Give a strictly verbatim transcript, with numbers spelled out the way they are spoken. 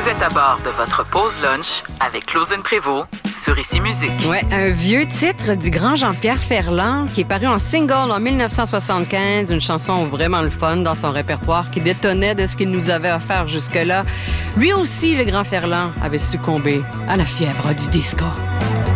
êtes à bord de votre pause lunch avec Claudine Prévost sur Ici Musique. Ouais, un vieux titre du grand Jean-Pierre Ferland qui est paru en single en dix-neuf cent soixante-quinze, une chanson vraiment le fun dans son répertoire qui détonnait de ce qu'il nous avait offert jusque-là. Lui aussi, le grand Ferland, avait succombé à la fièvre du disco.